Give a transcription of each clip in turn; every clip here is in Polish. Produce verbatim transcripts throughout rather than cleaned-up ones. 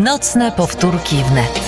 Nocne powtórki wnet.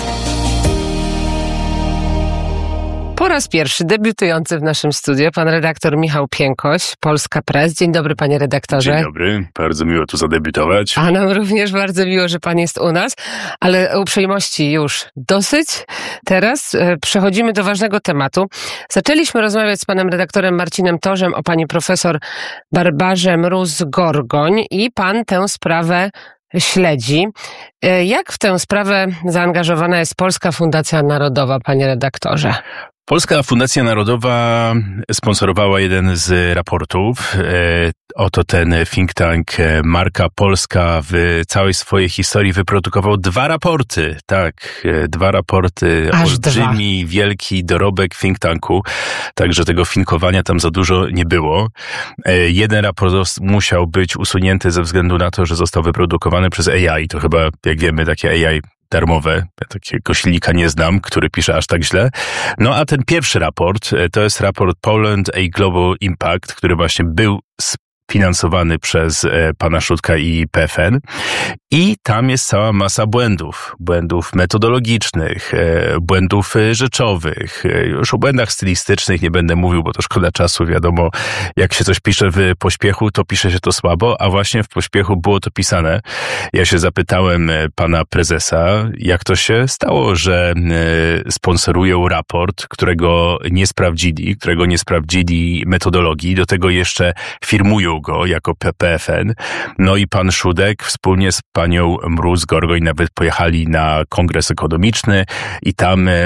Po raz pierwszy debiutujący w naszym studiu pan redaktor Michał Piękoś, Polska Press. Dzień dobry, panie redaktorze. Dzień dobry, bardzo miło tu zadebiutować. A nam również bardzo miło, że pan jest u nas, ale uprzejmości już dosyć. Teraz e, przechodzimy do ważnego tematu. Zaczęliśmy rozmawiać z panem redaktorem Marcinem Torzem o pani profesor Barbarze Mróz-Gorgoń i pan tę sprawę śledzi. E, jak w tę sprawę zaangażowana jest Polska Fundacja Narodowa, panie redaktorze? Polska Fundacja Narodowa sponsorowała jeden z raportów. Oto ten think tank Marka Polska w całej swojej historii wyprodukował dwa raporty. Tak, dwa raporty. Aż olbrzymi, dwa. wielki dorobek think tanku. Także tego finkowania tam za dużo nie było. Jeden raport musiał być usunięty ze względu na to, że został wyprodukowany przez A I. To chyba, jak wiemy, takie A I darmowe. Ja takiego silnika nie znam, który pisze aż tak źle. No a ten pierwszy raport, to jest raport Poland a Global Impact, który właśnie był finansowany przez pana Szudka i P F N. I tam jest cała masa błędów. Błędów metodologicznych, błędów rzeczowych. Już o błędach stylistycznych nie będę mówił, bo to szkoda czasu. Wiadomo, jak się coś pisze w pośpiechu, to pisze się to słabo, a właśnie w pośpiechu było to pisane. Ja się zapytałem pana prezesa, jak to się stało, że sponsorują raport, którego nie sprawdzili, którego nie sprawdzili metodologii, do tego jeszcze firmują go jako P F N. No i pan Szudek wspólnie z panią Mróz-Gorgoń nawet pojechali na kongres ekonomiczny i tam e,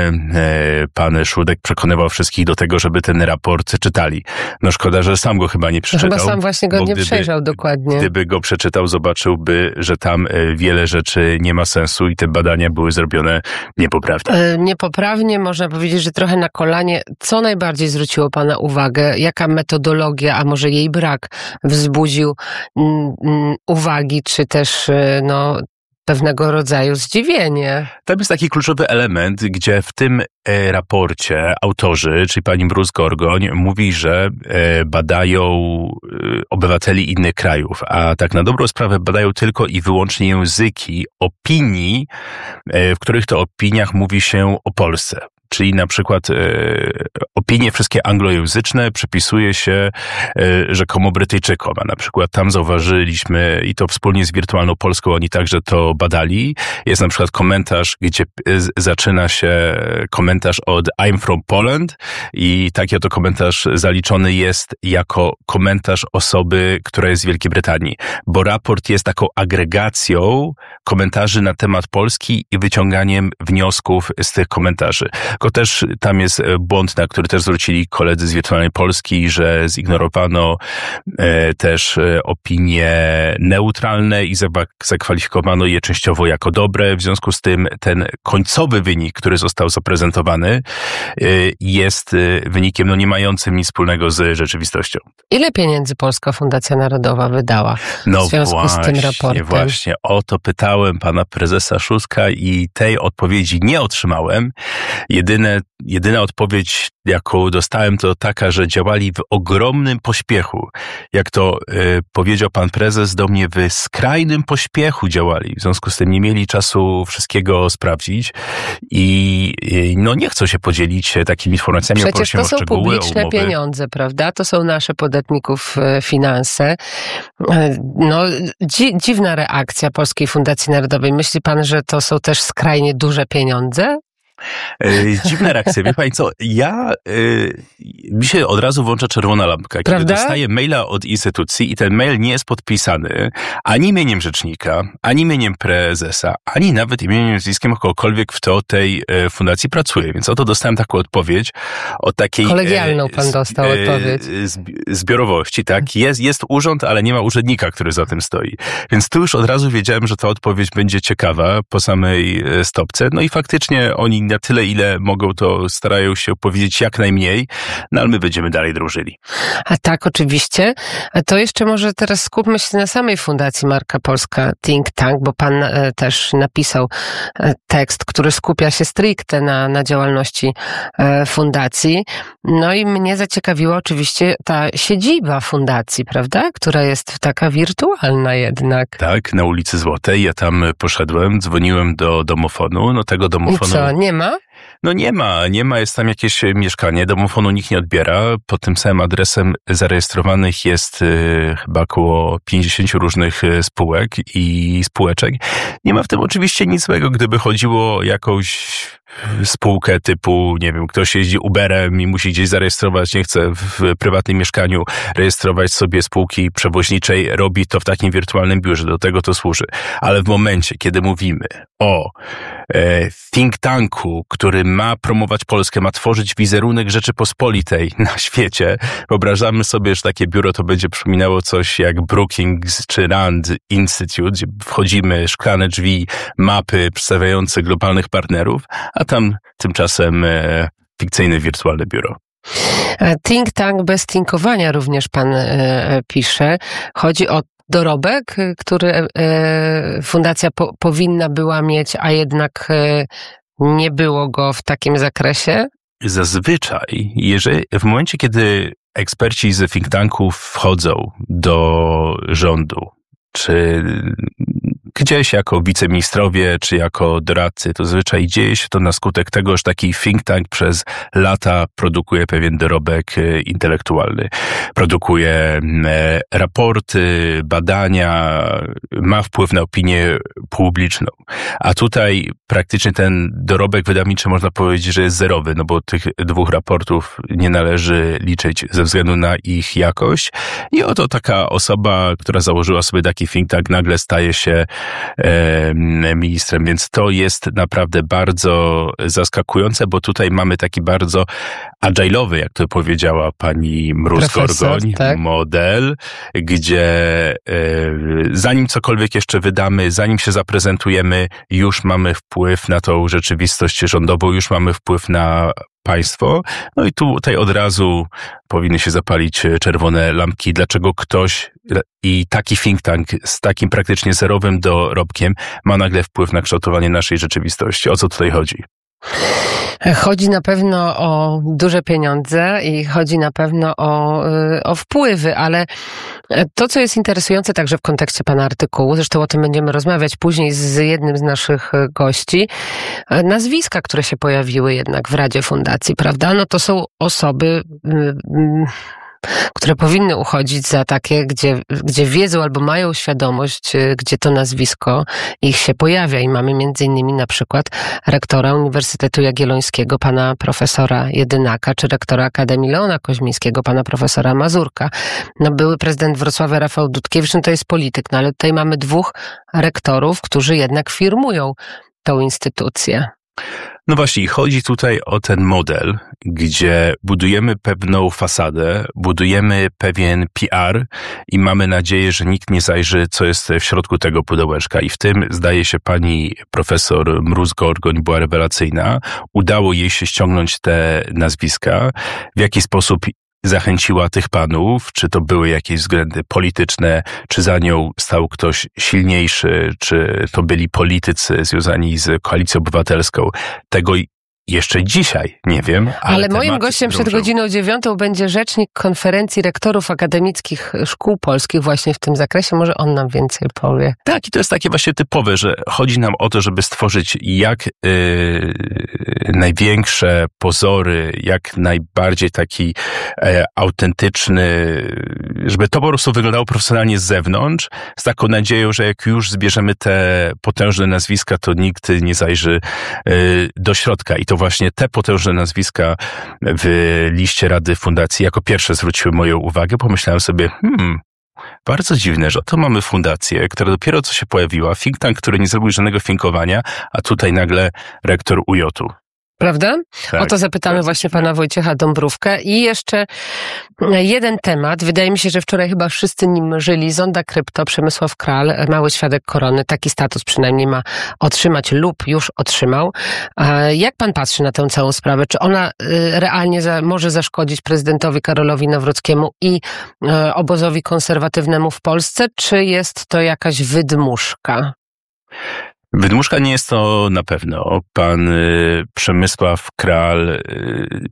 pan Szudek przekonywał wszystkich do tego, żeby ten raport czytali. No szkoda, że sam go chyba nie przeczytał. Chyba sam właśnie go nie gdyby, przejrzał dokładnie. Gdyby go przeczytał, zobaczyłby, że tam wiele rzeczy nie ma sensu i te badania były zrobione niepoprawnie. E, niepoprawnie, można powiedzieć, że trochę na kolanie. Co najbardziej zwróciło pana uwagę? Jaka metodologia, a może jej brak wzbudził mm, uwagi, czy też no, pewnego rodzaju zdziwienie? Tam jest taki kluczowy element, gdzie w tym e, raporcie autorzy, czyli pani Mróz-Gorgoń, mówi, że e, badają e, obywateli innych krajów, a tak na dobrą sprawę badają tylko i wyłącznie języki opinii, e, w których to opiniach mówi się o Polsce. Czyli na przykład e, opinie wszystkie anglojęzyczne przypisuje się e, rzekomo Brytyjczykom, a na przykład tam zauważyliśmy i to wspólnie z Wirtualną Polską oni także to badali. Jest na przykład komentarz, gdzie z, zaczyna się komentarz od I'm from Poland i taki oto komentarz zaliczony jest jako komentarz osoby, która jest z Wielkiej Brytanii, bo raport jest taką agregacją komentarzy na temat Polski i wyciąganiem wniosków z tych komentarzy. Tylko też tam jest błąd, na który też zwrócili koledzy z Wirtualnej Polski, że zignorowano e, też opinie neutralne i zakwalifikowano je częściowo jako dobre. W związku z tym ten końcowy wynik, który został zaprezentowany, e, jest wynikiem no, nie mającym nic wspólnego z rzeczywistością. Ile pieniędzy Polska Fundacja Narodowa wydała no w związku właśnie, z tym raportem? Właśnie, o to pytałem pana prezesa Szudka i tej odpowiedzi nie otrzymałem. Jedyne, jedyna odpowiedź, jaką dostałem, to taka, że działali w ogromnym pośpiechu. Jak to y, powiedział pan prezes do mnie, w skrajnym pośpiechu działali. W związku z tym nie mieli czasu wszystkiego sprawdzić i y, no nie chcą się podzielić takimi informacjami. Przecież to są szczegóły, publiczne pieniądze, prawda? To są nasze podatników y, finanse. Y, no dzi- dziwna reakcja Polskiej Fundacji Narodowej. Myśli pan, że to są też skrajnie duże pieniądze? Dziwna reakcja. Wie pani co, ja, y, mi się od razu włącza czerwona lampka, kiedy Prawda? dostaję maila od instytucji i ten mail nie jest podpisany ani imieniem rzecznika, ani imieniem prezesa, ani nawet imieniem, nazwiskiem kogokolwiek, kto tej y, fundacji pracuje. Więc oto dostałem taką odpowiedź od takiej... Kolegialną pan dostał y, odpowiedź. Zbiorowości, tak? Jest, jest urząd, ale nie ma urzędnika, który za tym stoi. Więc tu już od razu wiedziałem, że ta odpowiedź będzie ciekawa po samej stopce. No i faktycznie oni na tyle, ile mogą, to starają się powiedzieć jak najmniej, no ale my będziemy dalej drążyli. A tak, oczywiście. A to jeszcze może teraz skupmy się na samej Fundacji Marka Polska Think Tank, bo pan e, też napisał e, tekst, który skupia się stricte na, na działalności e, fundacji. No i mnie zaciekawiła oczywiście ta siedziba fundacji, prawda? Która jest taka wirtualna jednak. Tak, na ulicy Złotej. Ja tam poszedłem, dzwoniłem do domofonu. No tego domofonu... I co, nie ma? No nie ma, nie ma, jest tam jakieś mieszkanie, domofonu nikt nie odbiera. Pod tym samym adresem zarejestrowanych jest y, chyba około pięćdziesiąt różnych spółek i spółeczek. Nie ma w tym oczywiście nic złego, gdyby chodziło o jakąś spółkę typu, nie wiem, ktoś jeździ Uberem i musi gdzieś zarejestrować, nie chce w prywatnym mieszkaniu rejestrować sobie spółki przewoźniczej, robi to w takim wirtualnym biurze, do tego to służy. Ale w momencie, kiedy mówimy o e, think tanku, który ma promować Polskę, ma tworzyć wizerunek Rzeczypospolitej na świecie, wyobrażamy sobie, że takie biuro to będzie przypominało coś jak Brookings czy Rand Institute, gdzie wchodzimy, szklane drzwi, mapy przedstawiające globalnych partnerów, a tam tymczasem e, fikcyjne, wirtualne biuro. Think tank bez tinkowania również pan e, pisze. Chodzi o dorobek, który e, fundacja po, powinna była mieć, a jednak e, nie było go w takim zakresie? Zazwyczaj, jeżeli w momencie, kiedy eksperci z think tanków wchodzą do rządu, czy gdzieś jako wiceministrowie, czy jako doradcy, to zazwyczaj dzieje się to na skutek tego, że taki think tank przez lata produkuje pewien dorobek intelektualny. Produkuje raporty, badania, ma wpływ na opinię publiczną. A tutaj praktycznie ten dorobek wydawniczy można powiedzieć, że jest zerowy, no bo tych dwóch raportów nie należy liczyć ze względu na ich jakość. I oto taka osoba, która założyła sobie taki think tank, nagle staje się e, ministrem, więc to jest naprawdę bardzo zaskakujące, bo tutaj mamy taki bardzo agile'owy, jak to powiedziała pani Mróz-Gorgoń, tak? Model, gdzie e, zanim cokolwiek jeszcze wydamy, zanim się zaprezentujemy, już mamy wpływ na tą rzeczywistość rządową, już mamy wpływ na państwo. No i tutaj od razu powinny się zapalić czerwone lampki, dlaczego ktoś i taki think tank z takim praktycznie zerowym dorobkiem ma nagle wpływ na kształtowanie naszej rzeczywistości. O co tutaj chodzi? Chodzi na pewno o duże pieniądze i chodzi na pewno o, o wpływy, ale to, co jest interesujące także w kontekście pana artykułu, zresztą o tym będziemy rozmawiać później z jednym z naszych gości, nazwiska, które się pojawiły jednak w Radzie Fundacji, prawda? No to są osoby, które powinny uchodzić za takie, gdzie, gdzie wiedzą albo mają świadomość, gdzie to nazwisko ich się pojawia. I mamy między innymi na przykład rektora Uniwersytetu Jagiellońskiego, pana profesora Jedynaka, czy rektora Akademii Leona Koźmińskiego, pana profesora Mazurka. No, były prezydent Wrocławia Rafał Dudkiewicz, no to jest polityk, no ale tutaj mamy dwóch rektorów, którzy jednak firmują tą instytucję. No właśnie, chodzi tutaj o ten model, gdzie budujemy pewną fasadę, budujemy pewien P R i mamy nadzieję, że nikt nie zajrzy, co jest w środku tego pudełeczka. I w tym, zdaje się, pani profesor Mróz-Gorgoń była rewelacyjna. Udało jej się ściągnąć te nazwiska. W jaki sposób zachęciła tych panów, czy to były jakieś względy polityczne, czy za nią stał ktoś silniejszy, czy to byli politycy związani z Koalicją Obywatelską. Tego jeszcze dzisiaj nie wiem. Ale, ale moim gościem przed godziną dziewiątą będzie rzecznik Konferencji Rektorów Akademickich Szkół Polskich właśnie w tym zakresie. Może on nam więcej powie. Tak, i to jest takie właśnie typowe, że chodzi nam o to, żeby stworzyć jak yy, największe pozory, jak najbardziej taki e, autentyczny, żeby to po prostu wyglądało profesjonalnie z zewnątrz, z taką nadzieją, że jak już zbierzemy te potężne nazwiska, to nikt nie zajrzy yy, do środka. I to właśnie te potężne nazwiska w liście Rady Fundacji jako pierwsze zwróciły moją uwagę. Pomyślałem sobie, hmm, bardzo dziwne, że to mamy fundację, która dopiero co się pojawiła, think tank, który nie zrobił żadnego finkowania, a tutaj nagle rektor U J-u. Prawda? Tak, o to zapytamy bardzo właśnie dziwne. pana Wojciecha Dąbrówkę. I jeszcze jeden temat. Wydaje mi się, że wczoraj chyba wszyscy nim żyli. Zonda Krypto, Przemysław Kral, mały świadek korony. Taki status przynajmniej ma otrzymać lub już otrzymał. Jak pan patrzy na tę całą sprawę? Czy ona realnie za, może zaszkodzić prezydentowi Karolowi Nawrockiemu i obozowi konserwatywnemu w Polsce? Czy jest to jakaś wydmuszka? Wydmuszka nie jest to na pewno. Pan y, Przemysław Kral y,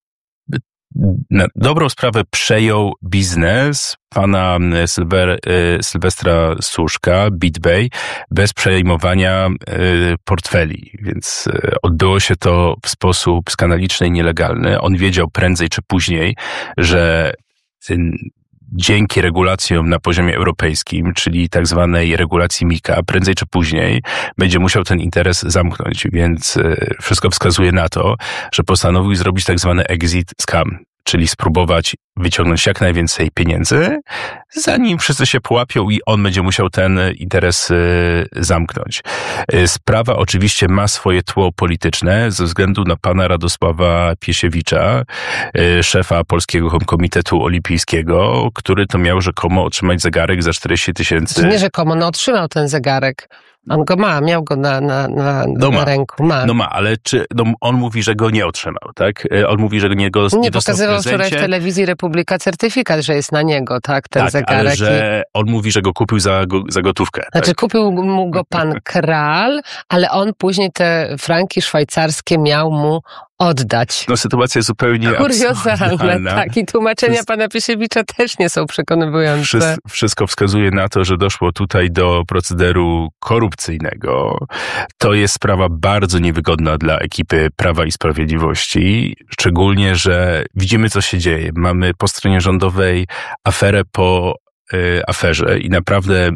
na dobrą sprawę przejął biznes pana Sylwer, y, Sylwestra Suszka, BitBay, bez przejmowania y, portfeli. Więc y, odbyło się to w sposób skandaliczny i nielegalny. On wiedział prędzej czy później, że y, dzięki regulacjom na poziomie europejskim, czyli tak zwanej regulacji mika, prędzej czy później będzie musiał ten interes zamknąć, więc wszystko wskazuje na to, że postanowił zrobić tak zwany exit scam, czyli spróbować wyciągnąć jak najwięcej pieniędzy, zanim wszyscy się połapią i on będzie musiał ten interes zamknąć. Sprawa oczywiście ma swoje tło polityczne ze względu na pana Radosława Piesiewicza, szefa Polskiego Komitetu Olimpijskiego, który to miał rzekomo otrzymać zegarek za czterdzieści tysięcy. Nie rzekomo, no otrzymał ten zegarek. On go ma, miał go na, na, na, no na ma, ręku. Ma. No ma, ale czy, no on mówi, że go nie otrzymał, tak? On mówi, że go nie, go, nie, nie dostał w pokazywał prezencie. wczoraj w telewizji Republika certyfikat, że jest na niego, tak, ten tak, zegarek. ale że on mówi, że go kupił za, za gotówkę. Znaczy tak? kupił mu go pan Kral, ale on później te franki szwajcarskie miał mu oddać. No sytuacja jest zupełnie kuriozalna. Tak, i tłumaczenia Wszyst... pana Piesiewicza też nie są przekonywujące. Wszystko, wszystko wskazuje na to, że doszło tutaj do procederu korupcyjnego. To jest sprawa bardzo niewygodna dla ekipy Prawa i Sprawiedliwości, szczególnie, że widzimy, co się dzieje. Mamy po stronie rządowej aferę po aferze i naprawdę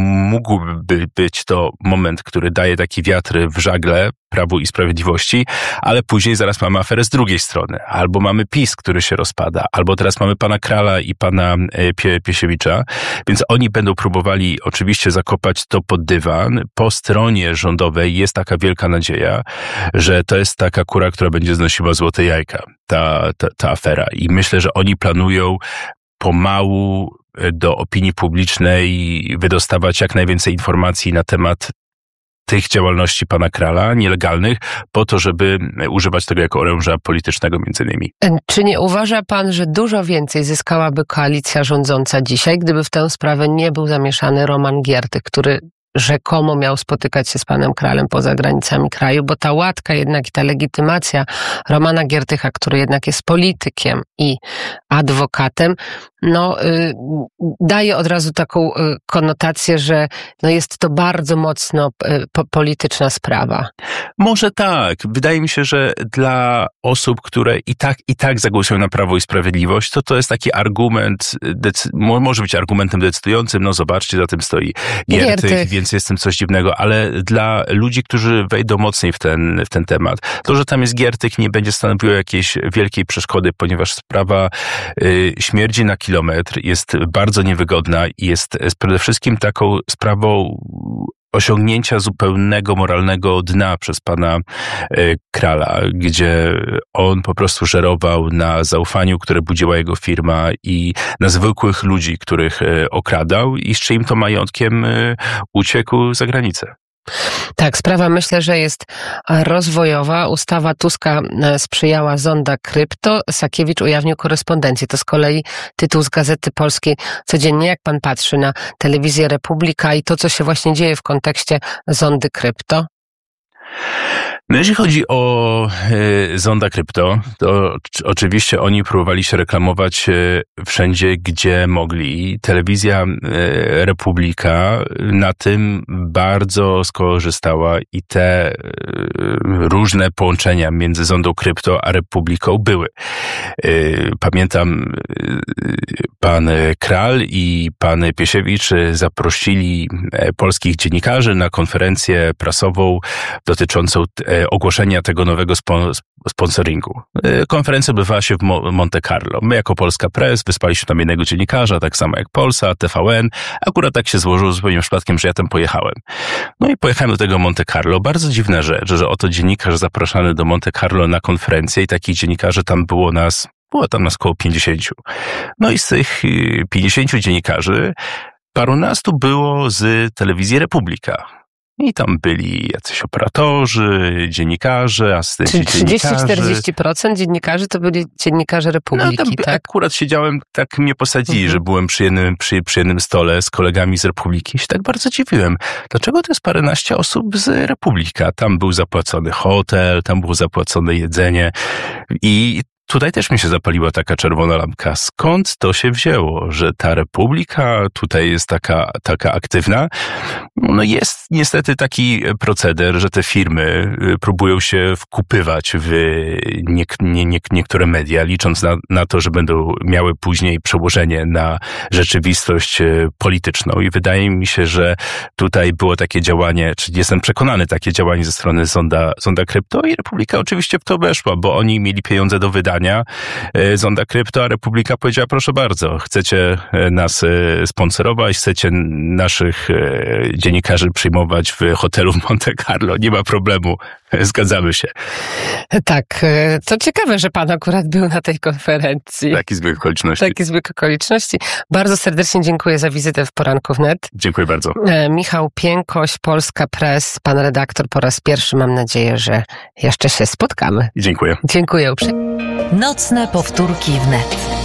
mógłby być to moment, który daje taki wiatr w żagle Prawu i Sprawiedliwości, ale później zaraz mamy aferę z drugiej strony. Albo mamy PiS, który się rozpada, albo teraz mamy pana Krala i pana Pie- Piesiewicza, więc oni będą próbowali oczywiście zakopać to pod dywan. Po stronie rządowej jest taka wielka nadzieja, że to jest taka kura, która będzie znosiła złote jajka, ta, ta, ta afera. I myślę, że oni planują pomału do opinii publicznej wydostawać jak najwięcej informacji na temat tych działalności pana Krala, nielegalnych, po to, żeby używać tego jako oręża politycznego między innymi. Czy nie uważa pan, że dużo więcej zyskałaby koalicja rządząca dzisiaj, gdyby w tę sprawę nie był zamieszany Roman Giertych, który rzekomo miał spotykać się z panem Kralem poza granicami kraju, bo ta łatka jednak i ta legitymacja Romana Giertycha, który jednak jest politykiem i adwokatem, no y, daje od razu taką y, konotację, że no jest to bardzo mocno y, po, polityczna sprawa. Może tak. Wydaje mi się, że dla osób, które i tak, i tak zagłosują na Prawo i Sprawiedliwość, to to jest taki argument, decy- może być argumentem decydującym, no zobaczcie, za tym stoi Giertych, Giertych. Więc jest w tym coś dziwnego, ale dla ludzi, którzy wejdą mocniej w ten, w ten temat, to, że tam jest Giertych, nie będzie stanowiło jakiejś wielkiej przeszkody, ponieważ sprawa y, śmierdzi na kilometr, jest bardzo niewygodna i jest przede wszystkim taką sprawą osiągnięcia zupełnego moralnego dna przez pana y, Krala, gdzie on po prostu żerował na zaufaniu, które budziła jego firma i na zwykłych ludzi, których y, okradał i z czyim to majątkiem y, uciekł za granicę. Tak, sprawa myślę, że jest rozwojowa. Ustawa Tuska sprzyjała Zonda Krypto. Sakiewicz ujawnił korespondencję. To z kolei tytuł z Gazety Polskiej Codziennie. Jak pan patrzy na telewizję Republika i to, co się właśnie dzieje w kontekście Zondy Krypto? No jeśli chodzi o y, Zonda Krypto, to c- oczywiście oni próbowali się reklamować y, wszędzie, gdzie mogli. Telewizja y, Republika na tym bardzo skorzystała i te y, różne połączenia między Zondą Krypto a Republiką były. Y, pamiętam, y, pan Kral i pan Piesiewicz zaprosili polskich dziennikarzy na konferencję prasową dotyczącą e, ogłoszenia tego nowego spo, sponsoringu. E, konferencja odbywała się w Mo, Monte Carlo. My jako Polska Press wyspaliśmy tam jednego dziennikarza, tak samo jak Polsa, T V N. Akurat tak się złożyło zupełnie przypadkiem, że ja tam pojechałem. No i pojechałem do tego Monte Carlo. Bardzo dziwna rzecz, że oto dziennikarz zapraszany do Monte Carlo na konferencję i takich dziennikarzy tam było nas, było tam nas około pięćdziesięciu. No i z tych pięćdziesięciu dziennikarzy parunastu było z telewizji Republika. I tam byli jacyś operatorzy, dziennikarze, asystenci Czyli trzydzieści do dziennikarzy. czterdziestu procent dziennikarzy to byli dziennikarze Republiki, no, tam tak? Akurat siedziałem, tak mnie posadzili, mhm. że byłem przy jednym, przy, przy jednym stole z kolegami z Republiki. I się tak bardzo dziwiłem. Dlaczego to jest paręnaście osób z Republika? Tam był zapłacony hotel, tam było zapłacone jedzenie i tutaj też mi się zapaliła taka czerwona lampka. Skąd to się wzięło, że ta Republika tutaj jest taka, taka aktywna? No jest niestety taki proceder, że te firmy próbują się wkupywać w nie, nie, nie, niektóre media, licząc na, na to, że będą miały później przełożenie na rzeczywistość polityczną. I wydaje mi się, że tutaj było takie działanie, czy jestem przekonany, takie działanie ze strony Zonda, Zonda Krypto i Republika oczywiście w to weszła, bo oni mieli pieniądze do wydania. Zonda Krypto, a Republika powiedziała, proszę bardzo, chcecie nas sponsorować, chcecie naszych dziennikarzy przyjmować w hotelu w Monte Carlo, nie ma problemu, zgadzamy się. Tak, to ciekawe, że pan akurat był na tej konferencji. Taki zbieg okoliczności. Taki zbieg okoliczności. Bardzo serdecznie dziękuję za wizytę w Poranku Wnet. Dziękuję bardzo. Michał Piękoś, Polska Press, pan redaktor po raz pierwszy, mam nadzieję, że jeszcze się spotkamy. Dziękuję. Dziękuję uprzejmie. Nocne powtórki wnet.